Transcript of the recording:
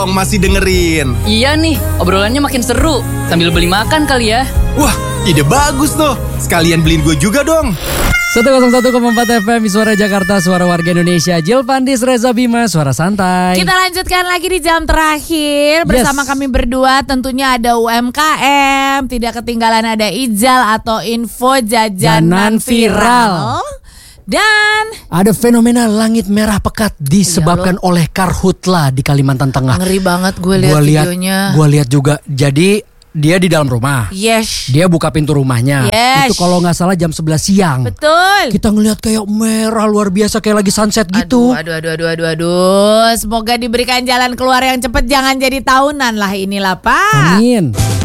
dong, masih dengerin. Iya nih, obrolannya makin seru. Sambil beli makan kali ya. Wah, ide bagus tuh. Sekalian beliin gue juga dong. 101,4 FM Suara Jakarta, suara warga Indonesia. Jill Pandis, Reza Bima, suara santai. Kita lanjutkan lagi di jam terakhir bersama kami berdua. Tentunya ada UMKM, tidak ketinggalan ada Ijal atau info jajanan viral. Dan ada fenomena langit merah pekat disebabkan oleh karhutla di Kalimantan Tengah. ngeri banget gue lihat videonya. Gue lihat juga. Jadi dia di dalam rumah. Yes. Dia buka pintu rumahnya. Yes. Itu kalau nggak salah jam 11 siang. Betul. Kita ngelihat kayak merah luar biasa, kayak lagi sunset gitu. Aduh. Semoga diberikan jalan keluar yang cepat, jangan jadi tahunan lah inilah Pak. Amin.